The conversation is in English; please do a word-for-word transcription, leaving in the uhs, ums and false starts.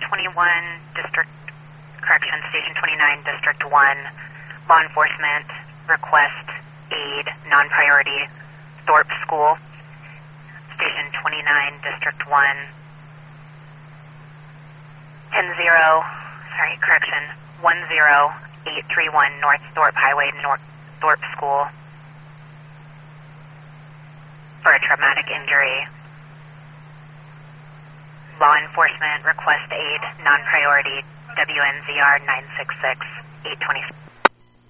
twenty-one, District, correction, Station twenty-nine, District one, law enforcement, request, aid, non-priority, Thorpe School. Station twenty-nine, District one, ten zero, sorry, correction, one zero eight three one North Thorpe Highway, North Thorpe School, for a traumatic injury. Law enforcement, request aid, non-priority, W N Z R nine six six, eight twenty-six.